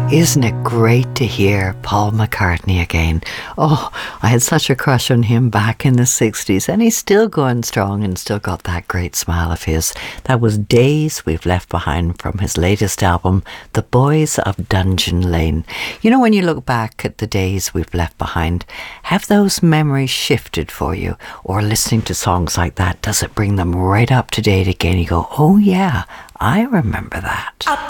Isn't it great to hear Paul McCartney again? Oh, I had such a crush on him back in the 60s, and he's still going strong and still got that great smile of his. That was Days We've Left Behind from his latest album, The Boys of Dungeon Lane. You know, when you look back at the days we've left behind, have those memories shifted for you? Or listening to songs like that, does it bring them right up to date again? You go, oh yeah, I remember that.